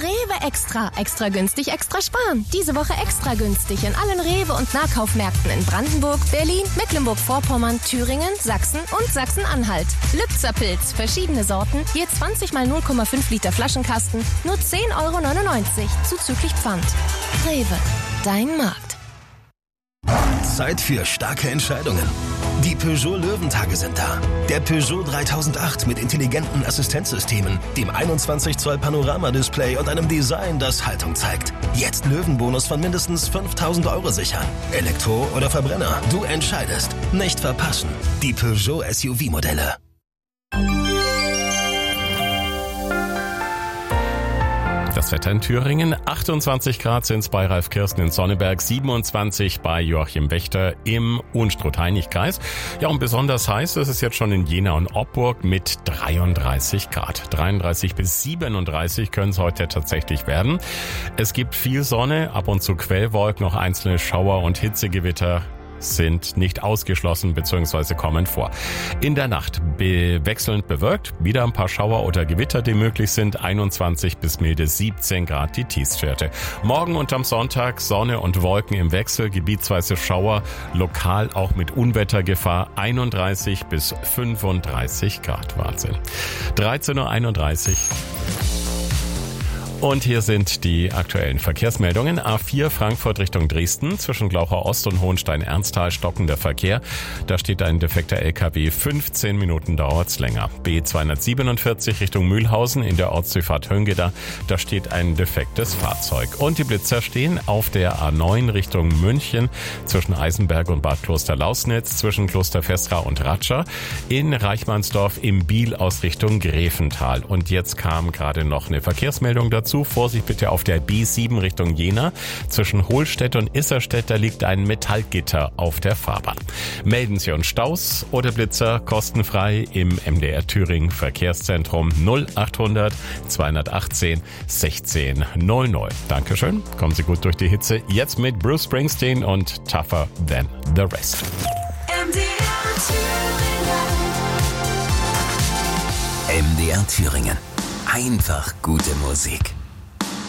Rewe Extra. Extra günstig, extra sparen. Diese Woche extra günstig in allen Rewe- und Nahkaufmärkten in Brandenburg, Berlin, Mecklenburg-Vorpommern, Thüringen, Sachsen und Sachsen-Anhalt. Lübzer Pilz, verschiedene Sorten, je 20 mal 0,5 Liter Flaschenkasten, nur 10,99 € zuzüglich Pfand. Rewe, dein Markt. Zeit für starke Entscheidungen. Die Peugeot Löwentage sind da. Der Peugeot 3008 mit intelligenten Assistenzsystemen, dem 21 Zoll Panoramadisplay und einem Design, das Haltung zeigt. Jetzt Löwenbonus von mindestens 5.000 € sichern. Elektro oder Verbrenner, du entscheidest. Nicht verpassen. Die Peugeot SUV-Modelle. Das Wetter in Thüringen, 28 Grad sind es bei Ralf Kirsten in Sonneberg, 27 bei Joachim Wächter im Unstrut-Heinig-Kreis. Ja, und besonders heiß ist es jetzt schon in Jena und Oppburg mit 33 Grad. 33 bis 37 können es heute tatsächlich werden. Es gibt viel Sonne, ab und zu Quellwolken, noch einzelne Schauer und Hitzegewitter sind nicht ausgeschlossen bzw. kommen vor. In der Nacht wechselnd bewölkt, wieder ein paar Schauer oder Gewitter, die möglich sind, 21 bis milde 17 Grad die Tiefstwerte. Morgen und am Sonntag Sonne und Wolken im Wechsel, gebietsweise Schauer, lokal auch mit Unwettergefahr, 31 bis 35 Grad. Wahnsinn. 13:31 Uhr. Und hier sind die aktuellen Verkehrsmeldungen. A4 Frankfurt Richtung Dresden, zwischen Glauchau Ost und Hohenstein-Ernsthal stockender Verkehr. Da steht ein defekter LKW, 15 Minuten dauert's länger. B247 Richtung Mühlhausen in der Ortsdurchfahrt Höngeda, da steht ein defektes Fahrzeug. Und die Blitzer stehen auf der A9 Richtung München, zwischen Eisenberg und Bad Kloster-Lausnitz, zwischen Kloster Vestra und Ratscha, in Reichmannsdorf im Biel aus Richtung Grevental. Und jetzt kam gerade noch eine Verkehrsmeldung dazu. Vorsicht bitte auf der B7 Richtung Jena. Zwischen Hohlstedt und Isserstedt, da liegt ein Metallgitter auf der Fahrbahn. Melden Sie uns Staus oder Blitzer kostenfrei im MDR Thüringen Verkehrszentrum 0800 218 16 00. Dankeschön. Kommen Sie gut durch die Hitze. Jetzt mit Bruce Springsteen und Tougher Than the Rest. MDR Thüringen. Einfach gute Musik.